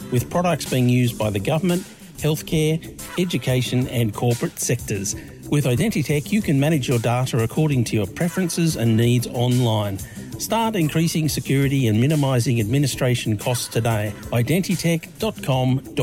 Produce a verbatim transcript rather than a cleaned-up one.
with products being used by the government, healthcare, education and corporate sectors. With Identitech, you can manage your data according to your preferences and needs online. Start increasing security and minimising administration costs today. identitech dot com dot au